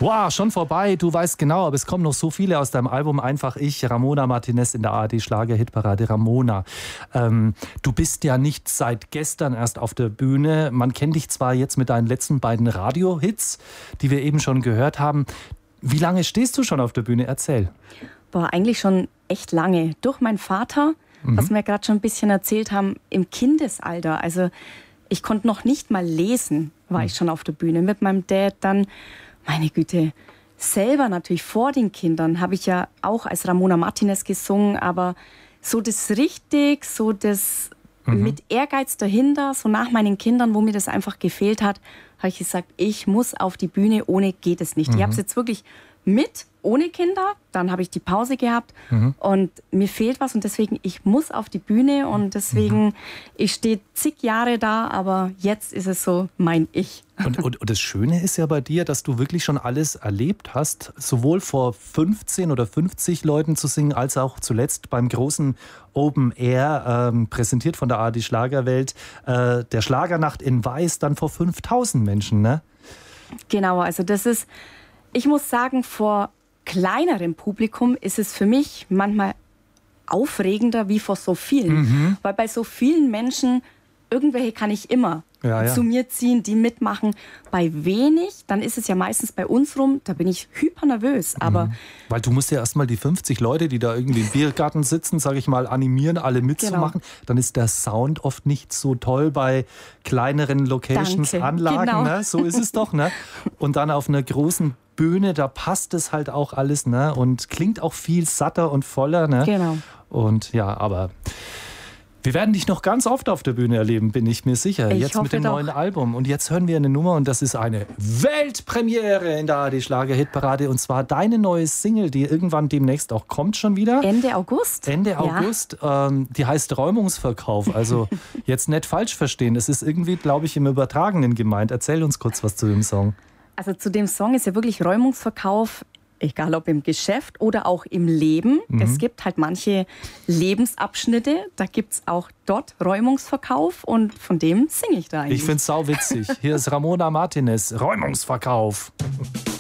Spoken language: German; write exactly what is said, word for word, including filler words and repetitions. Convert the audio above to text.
Wow, schon vorbei. Du weißt genau, aber es kommen noch so viele aus deinem Album Einfach ich. Ramona Martinez in der A R D-Schlager-Hitparade. Ramona, ähm, du bist ja nicht seit gestern erst auf der Bühne. Man kennt dich zwar jetzt mit deinen letzten beiden Radio-Hits, die wir eben schon gehört haben. Wie lange stehst du schon auf der Bühne? Erzähl. Boah, eigentlich schon echt lange. Durch meinen Vater, mhm. was wir gerade schon ein bisschen erzählt haben, im Kindesalter. Also ich konnte noch nicht mal lesen, war mhm. ich schon auf der Bühne. Mit meinem Dad dann, meine Güte, selber natürlich vor den Kindern habe ich ja auch als Ramona Martinez gesungen, aber so das richtig, so das mhm. mit Ehrgeiz dahinter, so nach meinen Kindern, wo mir das einfach gefehlt hat, habe ich gesagt, ich muss auf die Bühne, ohne geht es nicht. Mhm. Ich habe es jetzt wirklich mit, ohne Kinder, dann habe ich die Pause gehabt mhm. und mir fehlt was und deswegen, ich muss auf die Bühne und deswegen, mhm. ich stehe zig Jahre da, aber jetzt ist es so mein Ich. Und, und, und das Schöne ist ja bei dir, dass du wirklich schon alles erlebt hast, sowohl vor fünfzehn oder fünfzig Leuten zu singen, als auch zuletzt beim großen Open Air, ähm, präsentiert von der A R D Schlagerwelt, äh, der Schlagernacht in Weiß, dann vor fünftausend Menschen, ne? Genau, also das ist, ich muss sagen, vor kleinerem Publikum ist es für mich manchmal aufregender wie vor so vielen. Mhm. Weil bei so vielen Menschen, irgendwelche kann ich immer ja, ja. zu mir ziehen, die mitmachen. Bei wenig, dann ist es ja meistens bei uns rum, da bin ich hyper nervös. Aber mhm. Weil du musst ja erstmal die fünfzig Leute, die da irgendwie im Biergarten sitzen, sage ich mal, animieren, alle mitzumachen. Genau. Dann ist der Sound oft nicht so toll bei kleineren Locations, Danke. Anlagen. Genau. Ne? So ist es doch. Ne? Und dann auf einer großen Bühne, da passt es halt auch alles, ne? Und klingt auch viel satter und voller. Ne? Genau. Und ja, aber wir werden dich noch ganz oft auf der Bühne erleben, bin ich mir sicher. Ich jetzt mit dem doch. neuen Album. Und jetzt hören wir eine Nummer und das ist eine Weltpremiere in der A R D-Schlager-Hitparade. Und zwar deine neue Single, die irgendwann demnächst auch kommt schon wieder. Ende August. Ende August. Ja. Ähm, die heißt Räumungsverkauf. Also jetzt nicht falsch verstehen. Es ist irgendwie, glaube ich, im Übertragenen gemeint. Erzähl uns kurz was zu dem Song. Also zu dem Song ist ja wirklich Räumungsverkauf, egal ob im Geschäft oder auch im Leben. Mhm. Es gibt halt manche Lebensabschnitte, da gibt es auch dort Räumungsverkauf und von dem singe ich da eigentlich. Ich finde es sauwitzig. Hier ist Ramona Martinez, Räumungsverkauf.